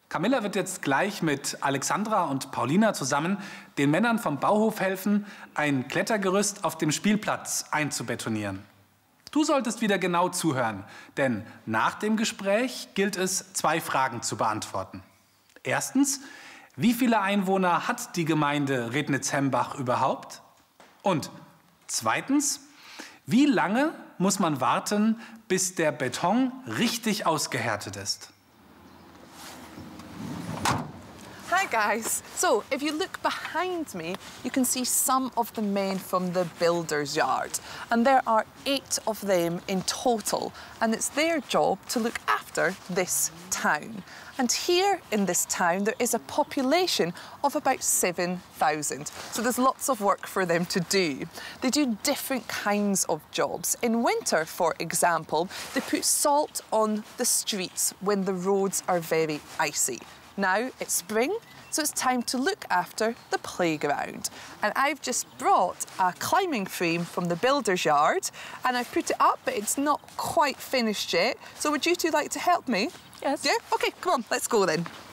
Camilla wird jetzt gleich mit Alexandra und Paulina zusammen den Männern vom Bauhof helfen, ein Klettergerüst auf dem Spielplatz einzubetonieren. Du solltest wieder genau zuhören, denn nach dem Gespräch gilt es, 2 Fragen zu beantworten. Erstens, wie viele Einwohner hat die Gemeinde Rednitz-Hembach überhaupt? Und zweitens, wie lange muss man warten, bis der Beton richtig ausgehärtet ist? Hi guys. So, if you look behind me, you can see some of the men from the builder's yard. And there are 8 of them in total. And it's their job to look after this town. And here in this town, there is a population of about 7,000. So there's lots of work for them to do. They do different kinds of jobs. In winter, for example, they put salt on the streets when the roads are very icy. Now it's spring, so it's time to look after the playground. And I've just brought a climbing frame from the builder's yard and I've put it up, but it's not quite finished yet. So would you two like to help me? Yes. Yeah? OK, come on, let's go then.